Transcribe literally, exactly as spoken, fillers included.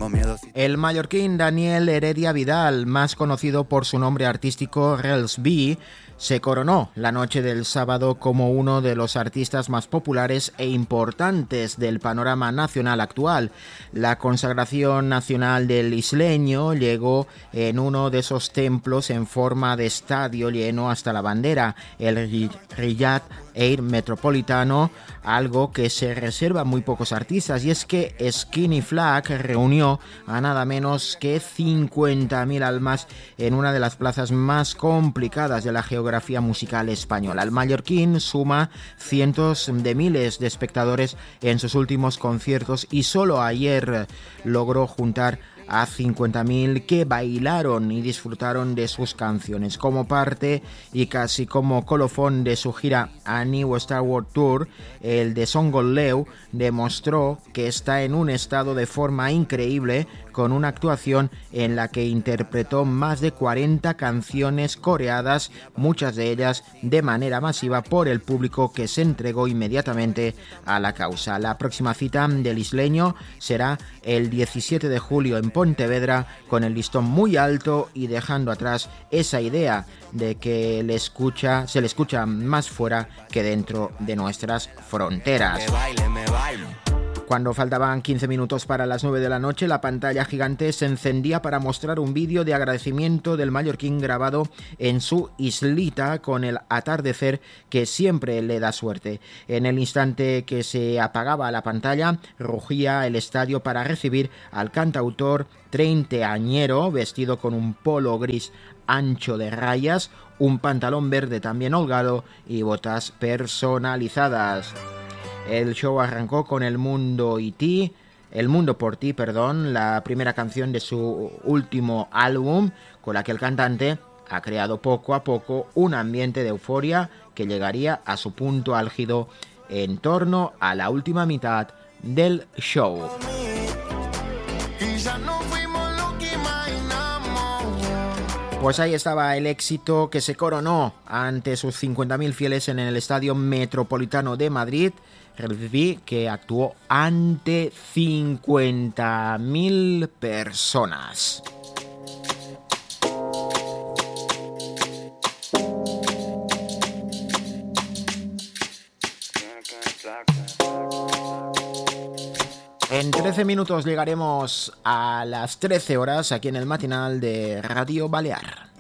tengo miedo. El mallorquín Daniel Heredia Vidal, más conocido por su nombre artístico Rels B, se coronó la noche del sábado como uno de los artistas más populares e importantes del panorama nacional actual. La consagración nacional del isleño llegó en uno de esos templos en forma de estadio lleno hasta la bandera, el Riyadh Air Metropolitano, algo que se reserva a muy pocos artistas, y es que Skinny Flag reunió a nada menos que cincuenta mil almas en una de las plazas más complicadas de la geografía musical española. El mallorquín suma cientos de miles de espectadores en sus últimos conciertos y solo ayer logró juntar a cincuenta mil que bailaron y disfrutaron de sus canciones. Como parte y casi como colofón de su gira A New Star Wars Tour, el de Songoleu demostró que está en un estado de forma increíble, con una actuación en la que interpretó más de cuarenta canciones coreadas, muchas de ellas de manera masiva por el público que se entregó inmediatamente a la causa. La próxima cita del isleño será el diecisiete de julio en Pontevedra, con el listón muy alto y dejando atrás esa idea de que le escucha, se le escucha más fuera que dentro de nuestras fronteras. Me baile, me baile. Cuando faltaban quince minutos para las nueve de la noche, la pantalla gigante se encendía para mostrar un vídeo de agradecimiento del mallorquín grabado en su islita con el atardecer que siempre le da suerte. En el instante que se apagaba la pantalla, rugía el estadio para recibir al cantautor treintañero vestido con un polo gris ancho de rayas, un pantalón verde también holgado y botas personalizadas. El show arrancó con El Mundo y Ti, El Mundo por Ti, perdón, la primera canción de su último álbum, con la que el cantante ha creado poco a poco un ambiente de euforia que llegaría a su punto álgido en torno a la última mitad del show. Pues ahí estaba el éxito que se coronó ante sus cincuenta mil fieles en el Estadio Metropolitano de Madrid, que actuó ante cincuenta mil personas. En trece minutos llegaremos a las trece horas aquí en el matinal de Radio Balear.